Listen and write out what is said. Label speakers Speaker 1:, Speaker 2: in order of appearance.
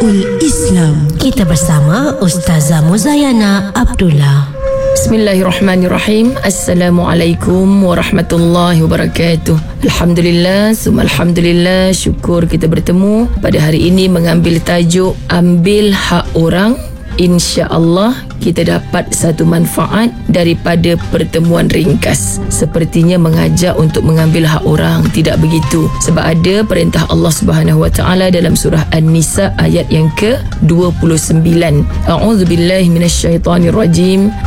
Speaker 1: Syiarul Islam.
Speaker 2: Kita bersama Ustazah Muzayana Abdullah.
Speaker 3: Bismillahirrahmanirrahim. Assalamualaikum warahmatullahi wabarakatuh. Alhamdulillah, summa alhamdulillah, syukur kita bertemu pada hari ini mengambil tajuk Ambil Hak Orang. InsyaAllah kita dapat satu manfaat daripada pertemuan ringkas. Sepertinya mengajak untuk mengambil hak orang. Tidak begitu. Sebab ada perintah Allah Subhanahu Wa Taala dalam surah An-Nisa ayat yang ke-29. A'udzubillahi minasyaitanirrajim.